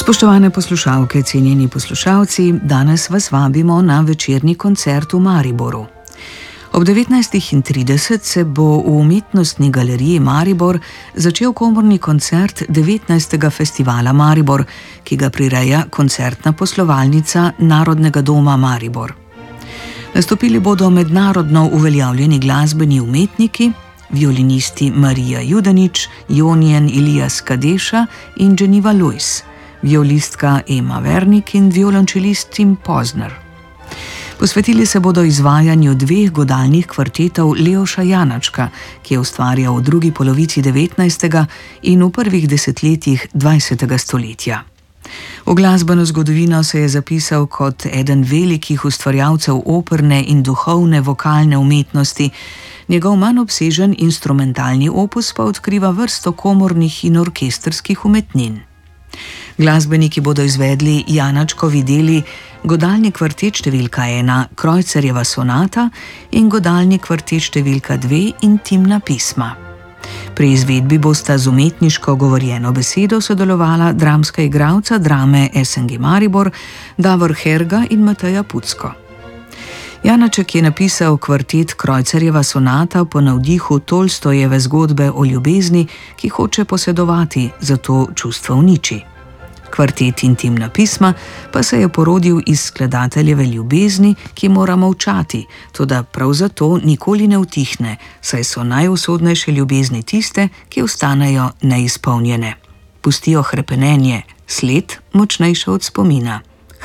Spoštovane poslušalke, cenjeni poslušalci, danes vas vabimo na večerni koncert v Mariboru. Ob 19:30 se bo v Umetnostni galeriji Maribor začel komorni koncert 19. festivala Maribor, ki ga prireja koncertna poslovalnica Narodnega doma Maribor. Nastopili bodo mednarodno uveljavljeni glasbeni umetniki, violinisti Marija Judanič, Jonjen Ilijas Kadeša in Geneva Lewis, violistka Ema Vernik in violončelist Tim Pozner. Posvetili se bodo izvajanju dveh godalnih kvartetov Leoša Janačka, ki je ustvarjal v drugi polovici 19. in v prvih desetletjih 20. stoletja. V glasbeno zgodovino se je zapisal kot eden velikih ustvarjalcev operne in duhovne vokalne umetnosti, njegov manj obsežen instrumentalni opus pa odkriva vrsto komornih in orkestrskih umetnin. Glasbeniki bodo izvedli Janačkovi deli godalni kvartet številka 1 Krojcarjeva sonata in godalni kvartet številka 2 Intimna pisma. Pri izvedbi bosta z umetniško govorjeno besedo sodelovala dramska igralca drame SNG Maribor Davor Herga in Mateja Pucko. Janaček je napisal kvartet Krojcarjeva sonata po navdihu Tolstojeve zgodbe o ljubezni, ki hoče posedovati, zato čustva uniči. Kvartet Intimna pisma pa se je porodil iz skladateljeve ljubezni, ki mora molčati, toda prav zato nikoli ne utihne, saj so najusodnejše ljubezni tiste, ki ostanejo neizpolnjene. Pustijo hrepenenje, sled močnejša od spomina.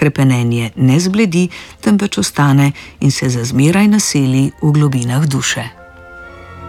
Hrepenenje ne zbledi, temveč ostane in se za zmeraj naseli v globinah duše.